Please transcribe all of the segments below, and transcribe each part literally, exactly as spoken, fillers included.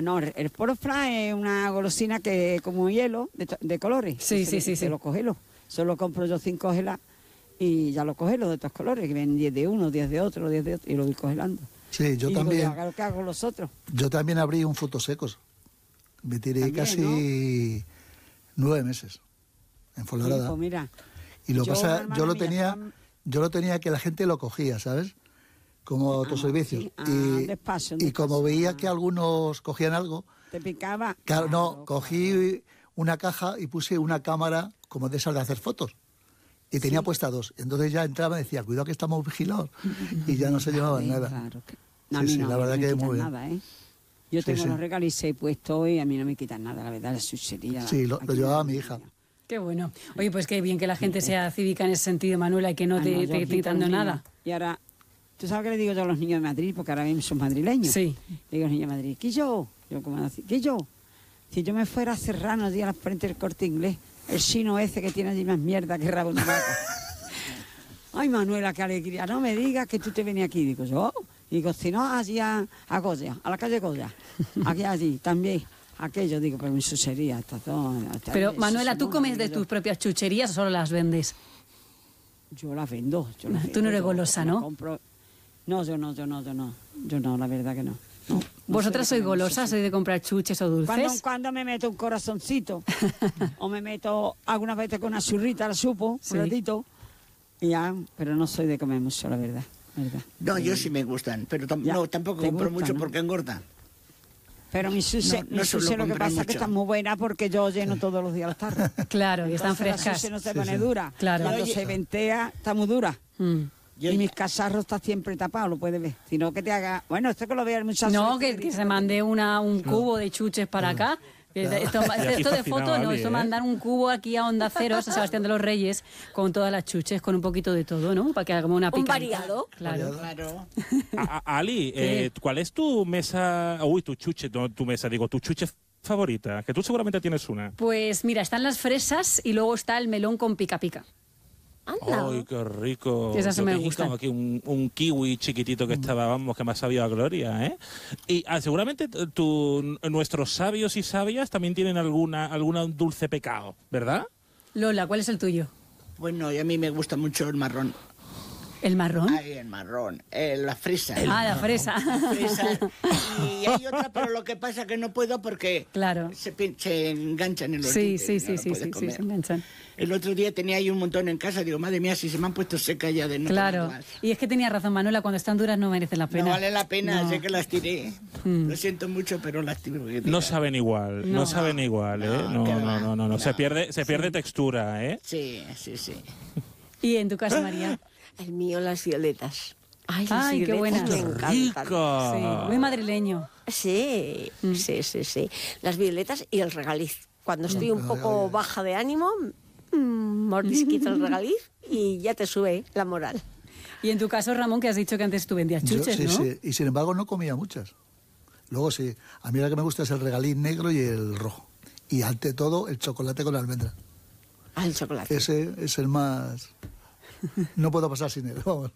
no, el, el porfra es una golosina que es como hielo de, de colores. Sí, se, sí, sí. Se sí. lo congelo. Solo compro yo cinco gelas y ya lo congelo de estos colores, que ven diez de uno, diez de otro, diez de otro, y lo voy congelando. Sí, yo y también. Digo, yo, ¿qué hago los otros? Yo también abrí un frutos secos. Me tiré También, casi ¿no? nueve meses en Fuenlabrada. Sí, pues mira, y lo yo, pasa, yo lo mía, tenía, Juan... yo lo tenía que la gente lo cogía, ¿sabes? Como autoservicios. Sí. Ah, y, despacio, y despacio. como veía Ah. que algunos cogían algo, ¿Te picaba? claro, no, Claro, cogí claro. una caja y puse una cámara como de esas de hacer fotos. Y tenía Sí. puesta dos. Entonces ya entraba y decía, cuidado que estamos vigilados. Y ya no se llevaban Vale, nada. Claro que... No, Sí, a mí sí, no, la a mí verdad no me que quitan muy bien. nada, ¿eh? Yo Sí, tengo sí. los regalices puestos y a mí no me quitan nada, la verdad, la chuchería. Sí, lo, lo llevaba mi hija. Qué bueno. Oye, pues qué bien que la gente sea cívica en ese sentido, Manuela, y que no Ah, te no, yo esté quito quitando los niños. nada. Y ahora, ¿tú sabes qué le digo yo a los niños de Madrid? Porque ahora mismo son madrileños. Sí. Le digo a los niños de Madrid, ¿qué yo? Yo como así, ¿qué yo? Si yo me fuera a Serrano allí a la frente del Corte Inglés, el chino ese que tiene allí más mierda que rabo de vaca. Ay, Manuela, qué alegría. No me digas que tú te venías aquí. Digo yo, digo, si no, allí a, a Goya, a la calle Goya. Aquí, allí, también. Aquello, digo, pero mi chuchería, esta zona. esta- Pero, eso, Manuela, ¿tú Simona, comes digo de yo. tus propias chucherías o solo las vendes? Yo las vendo. Yo las Tú vendo, no eres yo golosa, las ¿no? compro. No, yo no, yo no, yo no. Yo no, la verdad que no. No, no ¿Vosotras soy sois de comer golosas? mucho, ¿Sois de comprar chuches o dulces? Cuando, cuando me meto un corazoncito, o me meto algunas veces con una churrita, la supo, Sí. un ratito, y ya, pero no soy de comer mucho, la verdad. la verdad. No, yo sí me gustan, pero tam- Ya, no, tampoco te compro gusta, mucho ¿no? porque engorda. Pero mi suce, No, mi no suce suelo lo que comprar pasa es que mucho. está muy buena porque yo lleno todos los días las tardes. Claro, y están Entonces, frescas. La suce no se Sí, pone sí. dura. Claro. Cuando Oye, se ventea, está muy dura. Mm. Yo- y mis cacharros está siempre tapados, lo puedes ver. Sino que te haga... Bueno, esto que lo vea el muchacho. No, este que, que dice, se mande una, un cubo de chuches para acá. Que Esto, Y aquí esto de fascinado, foto no, Ali, esto ¿eh? mandar un cubo aquí a Onda Cero, a San Sebastián de los Reyes, con todas las chuches, con un poquito de todo, ¿no? Para que hagamos una Un picadita. variado. Claro. Claro. A- a- Ali, eh, ¿cuál es tu mesa, uy, tu chuche, no tu mesa, digo, tu chuche favorita? Que tú seguramente tienes una. Pues mira, están las fresas y luego está el melón con pica pica. Anda. ¡Ay, qué rico! Esas Yo me me he gustan. quitado aquí un, un kiwi chiquitito que estaba, vamos, que me ha sabido a gloria, ¿eh? Y ah, seguramente t- tu, nuestros sabios y sabias también tienen alguna, alguna dulce pecado, ¿verdad? Lola, ¿cuál es el tuyo? Bueno, y a mí me gusta mucho el marrón. ¿El marrón? Ay, el marrón, eh, la fresa. ah, la fresa. La fresa. Y hay otra, pero lo que pasa que no puedo porque Claro. se, pin- se enganchan en los Sí, dientes sí, y sí, no lo sí, puedes sí, sí, comer. se enganchan. El otro día tenía ahí un montón en casa, digo, madre mía, si se me han puesto secas ya de no Claro. comerlas. Y es que tenía razón, Manuela, cuando están duras no merecen la pena. No vale la pena, No. sé que las tiré. Mm. Lo siento mucho, pero las tiré. porque No tirar. saben igual, no, No. saben igual, ¿eh? No, No, qué no, va. no, no, no, se No. pierde, se pierde textura, ¿eh? Sí, sí, sí. ¿Y en tu caso, María? El mío, las violetas. Ay, las Ay, qué violetas buenas. me encantan. ¡Rica! Sí, muy madrileño. Sí, Mm. sí, sí, sí. Las violetas y el regaliz. Cuando estoy un Ay, poco ay, ay. baja de ánimo, mm, mordisquito el regaliz y ya te sube la moral. Y en tu caso, Ramón, que has dicho que antes tú vendías Yo- chuches, sí, ¿no? sí. Y sin embargo no comía muchas. Luego sí. A mí lo que me gusta es el regalín negro y el rojo. Y ante todo el chocolate con almendra. Ah, el chocolate. Ese es el más... No puedo pasar sin él, vamos.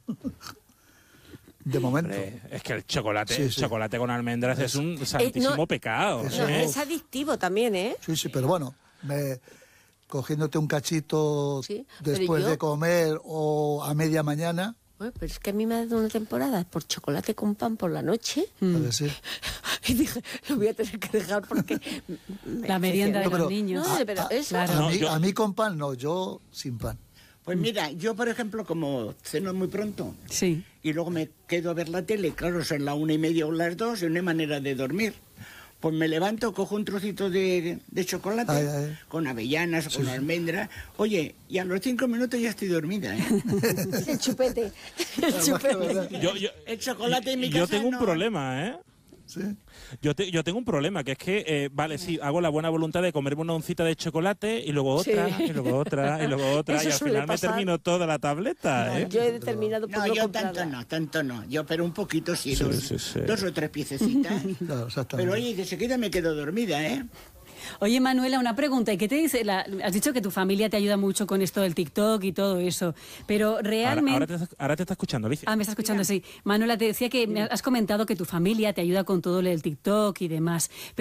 De momento. Hombre, es que el chocolate, Sí, el sí. chocolate con almendras es un santísimo no, pecado. No, ¿eh? es adictivo también, ¿eh? Sí, sí, pero bueno, me, cogiéndote un cachito Sí, pero después yo- de comer o a media mañana, Bueno, pero es que a mí me ha dado una temporada por chocolate con pan por la noche a ver si... y dije, lo voy a tener que dejar porque... me La merienda de No, pero- los niños. No, pero eso... claro. A, No, mí, yo- a mí con pan no, yo sin pan. Pues mira, yo por ejemplo, como ceno muy pronto Sí. y luego me quedo a ver la tele, claro, son las una y media o las dos y no hay manera de dormir. Pues me levanto, cojo un trocito de, de chocolate Ay, ay. con avellanas o con almendras. Oye, y a los cinco minutos ya estoy dormida, ¿eh? El chupete, el chupete. Yo, yo- El chocolate en mi yo casa tengo un no- problema, ¿eh? ¿Sí? Yo, te- yo tengo un problema, que es que, eh, vale, sí, hago la buena voluntad de comerme una oncita de chocolate y luego otra, Sí. y luego otra, y luego otra, Eso y al suele final pasar. me termino toda la tableta, ¿eh? Yo he determinado por No, no, yo comprarla. tanto no, tanto no. Yo, pero un poquito sí, Sí, dos, sí, sí. dos o tres piececitas. Claro, exactamente. Pero oye, de seguida me quedo dormida, ¿eh? Oye, Manuela, una pregunta. ¿Y qué te dice? La- has dicho que tu familia te ayuda mucho con esto del TikTok y todo eso. Pero Ahora, realmente... ahora te, está- ahora te está escuchando, Alicia. Ah, me está escuchando, sí. Manuela, te decía que me has comentado que tu familia te ayuda con todo lo del TikTok y demás.